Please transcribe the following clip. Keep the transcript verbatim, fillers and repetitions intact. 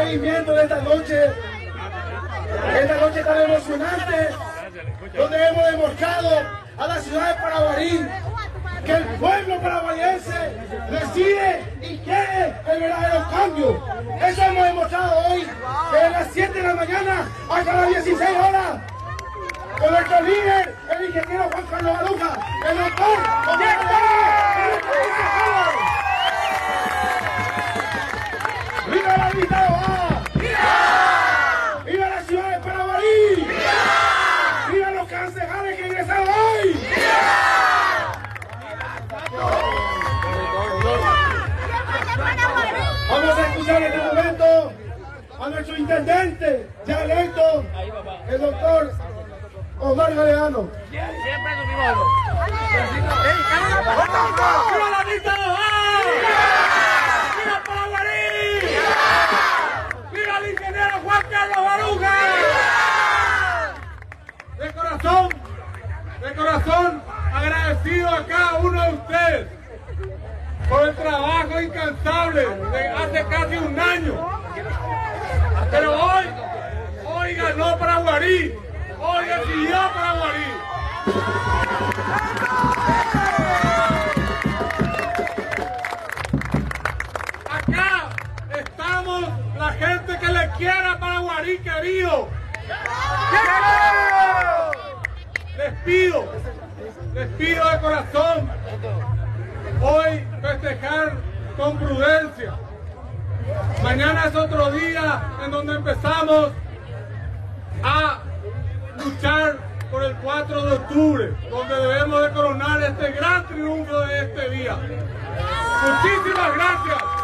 seguimiento de esta noche, esta noche tan emocionante, donde hemos demostrado a la ciudad de Paraguarí que el pueblo paraguayense decide y quiere el verdadero cambio. Eso hemos demostrado hoy, desde las siete de la mañana hasta las dieciséis horas, con nuestro líder, el ingeniero Juan Carlos Baruja, el doctor José ¡viva la lista de Bogotá! ¡Viva! ¡Viva la ciudad de Paraguarí! ¡Viva! ¡Viva los concejales que ingresaron hoy! ¡Viva! Vamos a escuchar en este momento a nuestro intendente ya electo, el doctor Omar Galeano. Siempre es lo mismo. ¡Viva la lista de Bogotá! ¡Viva Paraguarí! ¡Viva el ingeniero Juan Carlos Baruja! De corazón, de corazón, agradecido a cada uno de ustedes por el trabajo incansable de hace casi un año. Pero hoy, hoy ganó Paraguarí, hoy decidió Paraguarí. Acá estamos la gente que le quiere a Paraguarí querido. Les pido, les pido de corazón, hoy festejar con prudencia. Mañana es otro día en donde empezamos a luchar por el cuatro de octubre, donde debemos de coronar este gran triunfo de este día. Muchísimas gracias.